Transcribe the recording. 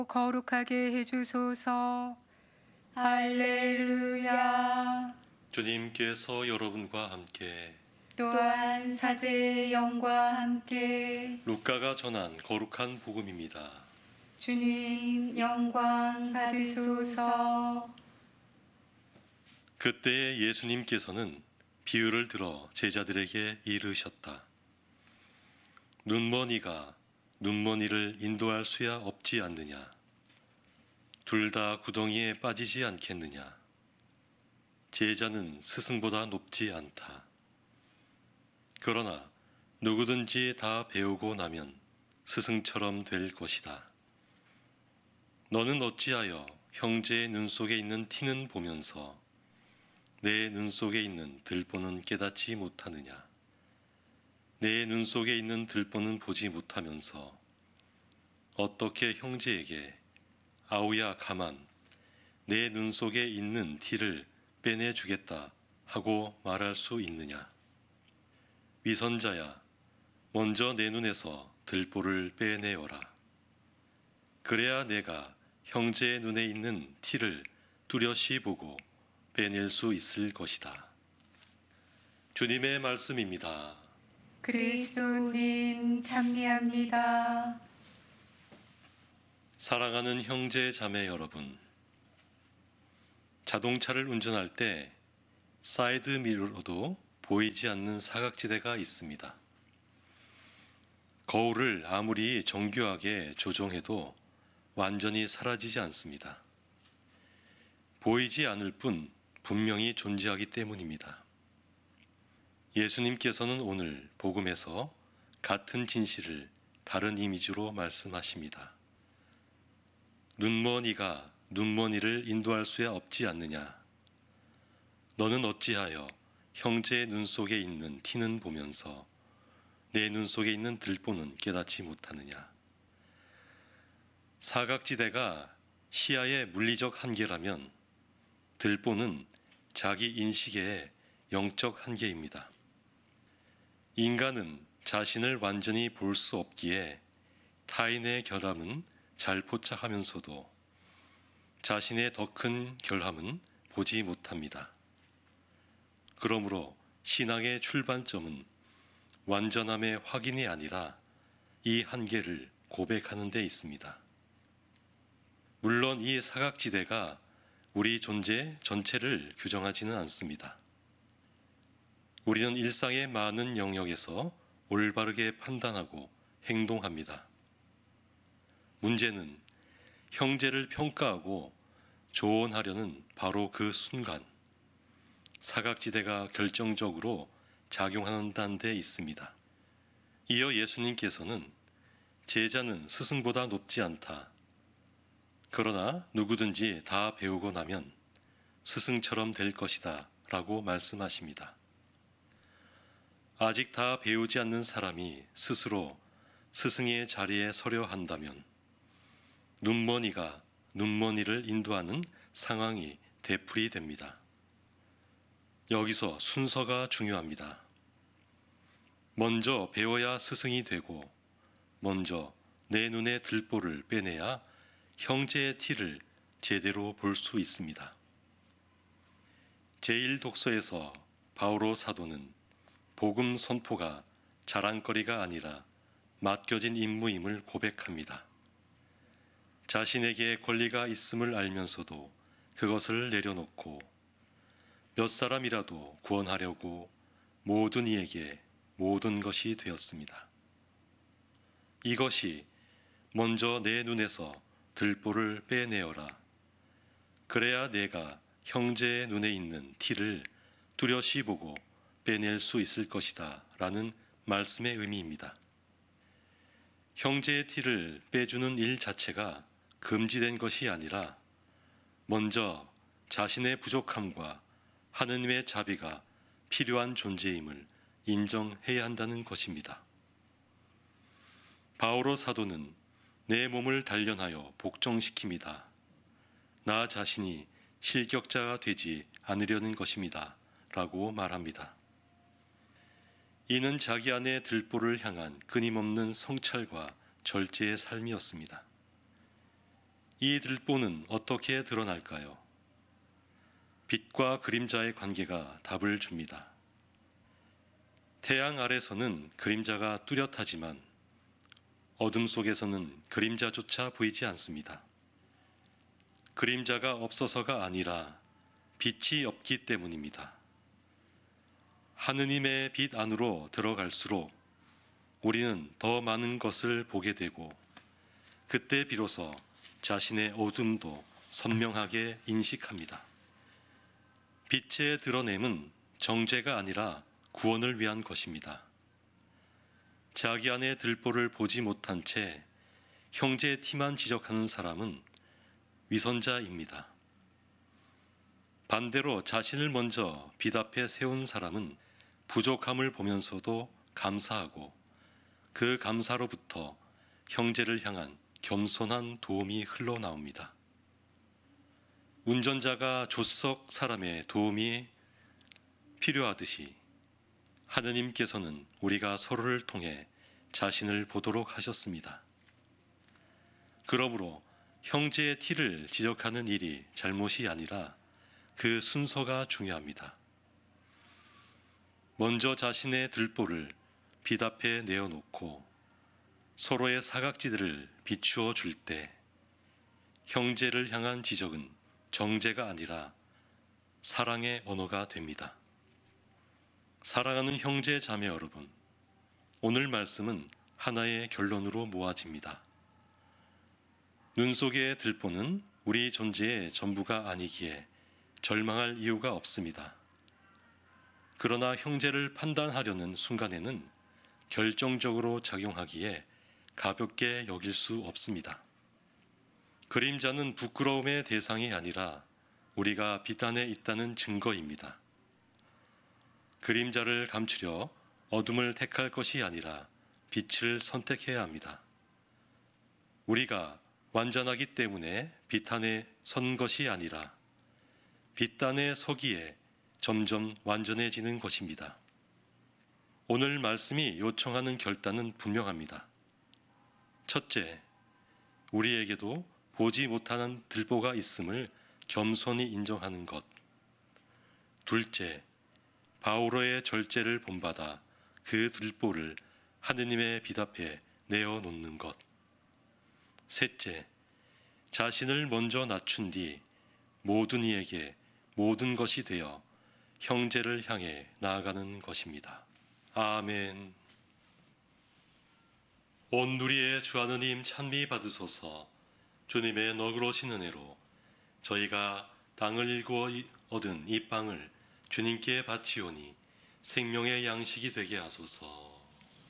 거룩하게 해주소서. 할렐루야. 주님께서 여러분과 함께 또한 사제의 영과 함께 루카가 전한 거룩한 복음입니다. 주님 영광 받으소서. 그때 예수님께서는 비유를 들어 제자들에게 이르셨다. 눈먼이가 눈먼이를 인도할 수야 없지 않느냐? 둘 다 구덩이에 빠지지 않겠느냐? 제자는 스승보다 높지 않다. 그러나 누구든지 다 배우고 나면 스승처럼 될 것이다. 너는 어찌하여 형제의 눈 속에 있는 티는 보면서 내 눈 속에 있는 들보는 깨닫지 못하느냐? 내 눈 속에 있는 들보는 보지 못하면서 어떻게 형제에게 아우야 가만, 내 눈 속에 있는 티를 빼내주겠다 하고 말할 수 있느냐? 위선자야, 먼저 내 눈에서 들보를 빼내어라. 그래야 내가 형제의 눈에 있는 티를 뚜렷이 보고 빼낼 수 있을 것이다. 주님의 말씀입니다. 그리스도님 찬미합니다. 사랑하는 형제 자매 여러분, 자동차를 운전할 때 사이드 미러로도 보이지 않는 사각지대가 있습니다. 거울을 아무리 정교하게 조정해도 완전히 사라지지 않습니다. 보이지 않을 뿐 분명히 존재하기 때문입니다. 예수님께서는 오늘 복음에서 같은 진실을 다른 이미지로 말씀하십니다. 눈먼이가 눈먼이를 인도할 수야 없지 않느냐? 너는 어찌하여 형제의 눈 속에 있는 티는 보면서 내 눈 속에 있는 들보는 깨닫지 못하느냐? 사각지대가 시야의 물리적 한계라면 들보는 자기 인식의 영적 한계입니다. 인간은 자신을 완전히 볼 수 없기에 타인의 결함은 잘 포착하면서도 자신의 더 큰 결함은 보지 못합니다. 그러므로 신앙의 출발점은 완전함의 확인이 아니라 이 한계를 고백하는 데 있습니다. 물론 이 사각지대가 우리 존재 전체를 규정하지는 않습니다. 우리는 일상의 많은 영역에서 올바르게 판단하고 행동합니다. 문제는 형제를 평가하고 조언하려는 바로 그 순간, 사각지대가 결정적으로 작용하는 데 있습니다. 이어 예수님께서는 제자는 스승보다 높지 않다. 그러나 누구든지 다 배우고 나면 스승처럼 될 것이다 라고 말씀하십니다. 아직 다 배우지 않는 사람이 스스로 스승의 자리에 서려 한다면 눈먼이가 눈먼이를 인도하는 상황이 되풀이 됩니다. 여기서 순서가 중요합니다. 먼저 배워야 스승이 되고 먼저 내 눈의 들보를 빼내야 형제의 티를 제대로 볼 수 있습니다. 제1독서에서 바오로 사도는 복음 선포가 자랑거리가 아니라 맡겨진 임무임을 고백합니다. 자신에게 권리가 있음을 알면서도 그것을 내려놓고 몇 사람이라도 구원하려고 모든 이에게 모든 것이 되었습니다. 이것이 먼저 내 눈에서 들보를 빼내어라. 그래야 내가 형제의 눈에 있는 티를 뚜렷이 보고 빼낼 수 있을 것이다 라는 말씀의 의미입니다. 형제의 티를 빼주는 일 자체가 금지된 것이 아니라 먼저 자신의 부족함과 하느님의 자비가 필요한 존재임을 인정해야 한다는 것입니다. 바오로 사도는 내 몸을 단련하여 복종시킵니다. 나 자신이 실격자가 되지 않으려는 것입니다. 라고 말합니다. 이는 자기 안의 들보를 향한 끊임없는 성찰과 절제의 삶이었습니다. 이 들보는 어떻게 드러날까요? 빛과 그림자의 관계가 답을 줍니다. 태양 아래서는 그림자가 뚜렷하지만 어둠 속에서는 그림자조차 보이지 않습니다. 그림자가 없어서가 아니라 빛이 없기 때문입니다. 하느님의 빛 안으로 들어갈수록 우리는 더 많은 것을 보게 되고 그때 비로소 자신의 어둠도 선명하게 인식합니다. 빛의 드러냄은 정죄가 아니라 구원을 위한 것입니다. 자기 안의 들보를 보지 못한 채 형제의 티만 지적하는 사람은 위선자입니다. 반대로 자신을 먼저 빛 앞에 세운 사람은 부족함을 보면서도 감사하고 그 감사로부터 형제를 향한 겸손한 도움이 흘러나옵니다. 운전자가 조수석 사람의 도움이 필요하듯이 하느님께서는 우리가 서로를 통해 자신을 보도록 하셨습니다. 그러므로 형제의 티를 지적하는 일이 잘못이 아니라 그 순서가 중요합니다. 먼저 자신의 들보를 빛 앞에 내어놓고 서로의 사각지대를 비추어 줄 때 형제를 향한 지적은 정죄가 아니라 사랑의 언어가 됩니다. 사랑하는 형제 자매 여러분, 오늘 말씀은 하나의 결론으로 모아집니다. 눈 속의 들보는 우리 존재의 전부가 아니기에 절망할 이유가 없습니다. 그러나 형제를 판단하려는 순간에는 결정적으로 작용하기에 가볍게 여길 수 없습니다. 그림자는 부끄러움의 대상이 아니라 우리가 빛 안에 있다는 증거입니다. 그림자를 감추려 어둠을 택할 것이 아니라 빛을 선택해야 합니다. 우리가 완전하기 때문에 빛 안에 선 것이 아니라 빛 안에 서기에 점점 완전해지는 것입니다. 오늘 말씀이 요청하는 결단은 분명합니다. 첫째, 우리에게도 보지 못하는 들보가 있음을 겸손히 인정하는 것. 둘째, 바오로의 절제를 본받아 그 들보를 하느님의 빛 앞에 내어놓는 것. 셋째, 자신을 먼저 낮춘 뒤 모든 이에게 모든 것이 되어 형제를 향해 나아가는 것입니다. 아멘. 온 누리의 주 하느님 찬미 받으소서. 주님의 너그러우신 은혜로 저희가 땅을 일구어 얻은 이 빵을 주님께 바치오니 생명의 양식이 되게 하소서.